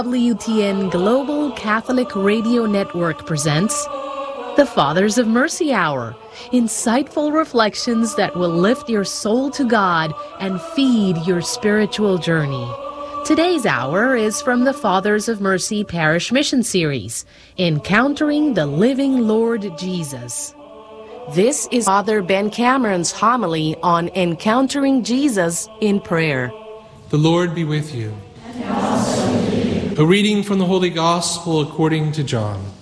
WTN Global Catholic Radio Network presents the Fathers of Mercy Hour, insightful reflections that will lift your soul to God and feed your spiritual journey. Today's hour is from the Fathers of Mercy Parish Mission Series, Encountering the Living Lord Jesus. This is Father Ben Cameron's homily on encountering Jesus in prayer. The Lord be with you. And also with you. A reading from the Holy Gospel according to John.